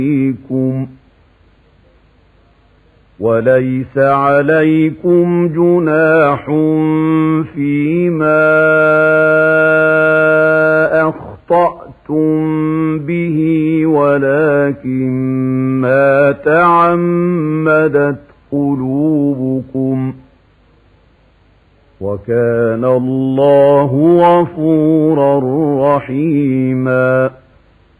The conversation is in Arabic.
وليس عليكم جناح فيما أخطأتم به ولكن ما تعمدت قلوبكم وكان الله غفورا رحيما